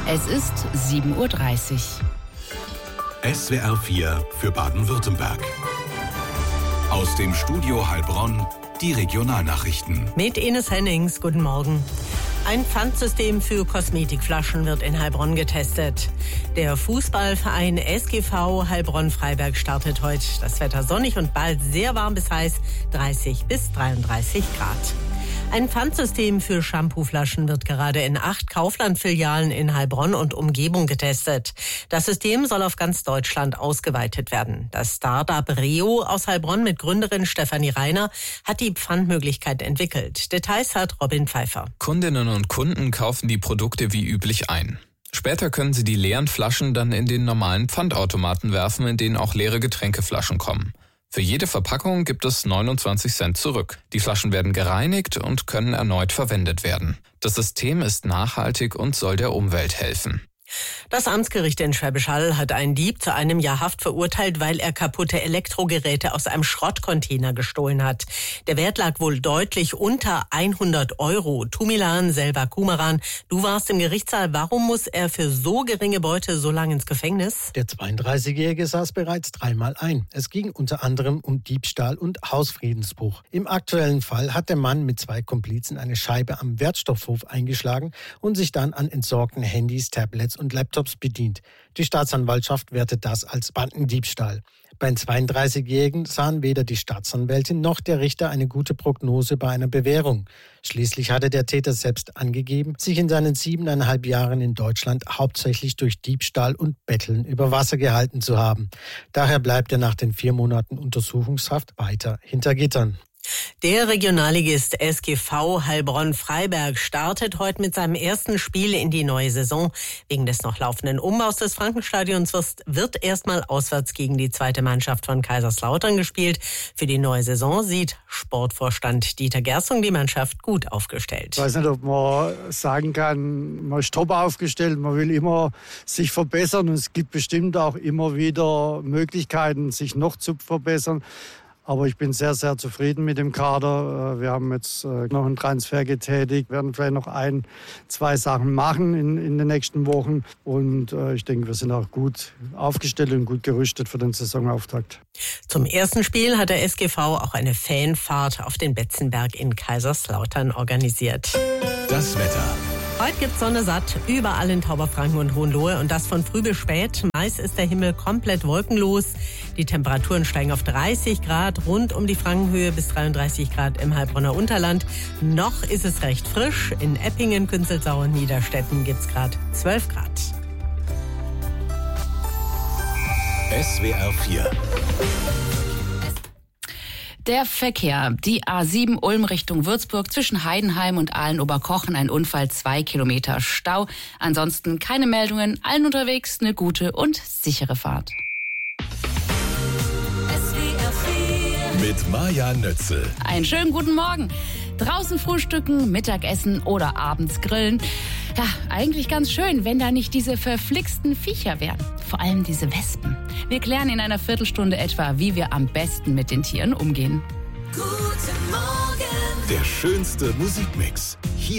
Es ist 7:30 Uhr. SWR 4 für Baden-Württemberg. Aus dem Studio Heilbronn die Regionalnachrichten. Mit Ines Hennings, guten Morgen. Ein Pfandsystem für Kosmetikflaschen wird in Heilbronn getestet. Der Fußballverein SGV Heilbronn-Freiberg startet heute. Das Wetter sonnig und bald sehr warm bis heiß, 30 bis 33 Grad. Ein Pfandsystem für Shampooflaschen wird gerade in 8 Kaufland-Filialen in Heilbronn und Umgebung getestet. Das System soll auf ganz Deutschland ausgeweitet werden. Das Start-up Reo aus Heilbronn mit Gründerin Stefanie Reiner hat die Pfandmöglichkeit entwickelt. Details hat Robin Pfeiffer. Kundinnen und Kunden kaufen die Produkte wie üblich ein. Später können sie die leeren Flaschen dann in den normalen Pfandautomaten werfen, in denen auch leere Getränkeflaschen kommen. Für jede Verpackung gibt es 29 Cent zurück. Die Flaschen werden gereinigt und können erneut verwendet werden. Das System ist nachhaltig und soll der Umwelt helfen. Das Amtsgericht in Schwäbisch Hall hat einen Dieb zu einem Jahr Haft verurteilt, weil er kaputte Elektrogeräte aus einem Schrottcontainer gestohlen hat. Der Wert lag wohl deutlich unter 100 €. Tumilan Selva Kumaran, du warst im Gerichtssaal. Warum muss er für so geringe Beute so lange ins Gefängnis? Der 32-Jährige saß bereits 3-mal ein. Es ging unter anderem um Diebstahl und Hausfriedensbruch. Im aktuellen Fall hat der Mann mit 2 Komplizen eine Scheibe am Wertstoffhof eingeschlagen und sich dann an entsorgten Handys, Tablets und Laptops bedient. Die Staatsanwaltschaft wertet das als Bandendiebstahl. Beim 32-Jährigen sahen weder die Staatsanwältin noch der Richter eine gute Prognose bei einer Bewährung. Schließlich hatte der Täter selbst angegeben, sich in seinen 7,5 Jahren in Deutschland hauptsächlich durch Diebstahl und Betteln über Wasser gehalten zu haben. Daher bleibt er nach den 4 Monaten Untersuchungshaft weiter hinter Gittern. Der Regionalligist SGV Heilbronn-Freiberg startet heute mit seinem ersten Spiel in die neue Saison. Wegen des noch laufenden Umbaus des Frankenstadions wird erstmal auswärts gegen die zweite Mannschaft von Kaiserslautern gespielt. Für die neue Saison sieht Sportvorstand Dieter Gersung die Mannschaft gut aufgestellt. Ich weiß nicht, ob man sagen kann, man ist top aufgestellt, man will immer sich verbessern und es gibt bestimmt auch immer wieder Möglichkeiten, sich noch zu verbessern. Aber ich bin sehr, sehr zufrieden mit dem Kader. Wir haben jetzt noch einen Transfer getätigt, werden vielleicht noch 1-2 Sachen machen in den nächsten Wochen. Und ich denke, wir sind auch gut aufgestellt und gut gerüstet für den Saisonauftakt. Zum ersten Spiel hat der SGV auch eine Fanfahrt auf den Betzenberg in Kaiserslautern organisiert. Das Wetter. Heute gibt's Sonne satt, überall in Tauberfranken und Hohenlohe und das von früh bis spät. Meist ist der Himmel komplett wolkenlos. Die Temperaturen steigen auf 30 Grad, rund um die Frankenhöhe bis 33 Grad im Heilbronner Unterland. Noch ist es recht frisch. In Eppingen, Künzelsau und Niederstetten gibt's gerade 12 Grad. SWR 4. Der Verkehr. Die A7 Ulm Richtung Würzburg zwischen Heidenheim und Aalen-Oberkochen. Ein Unfall, 2 Kilometer Stau. Ansonsten keine Meldungen. Allen unterwegs eine gute und sichere Fahrt. Mit Maja Nötzel. Einen schönen guten Morgen. Draußen frühstücken, Mittagessen oder abends grillen. Ja, eigentlich ganz schön, wenn da nicht diese verflixten Viecher wären. Vor allem diese Wespen. Wir klären in einer Viertelstunde etwa, wie wir am besten mit den Tieren umgehen. Der schönste Musikmix. Hier